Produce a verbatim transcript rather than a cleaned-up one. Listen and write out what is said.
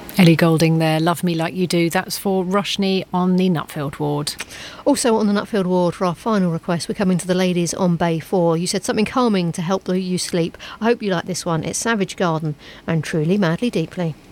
Ellie Golding there, Love Me Like You Do. That's for Roshni on the Nutfield ward. Also on the Nutfield ward, for our final request, we're coming to the ladies on Bay four. You said something calming to help you sleep. I hope you like this one. It's Savage Garden and Truly Madly Deeply.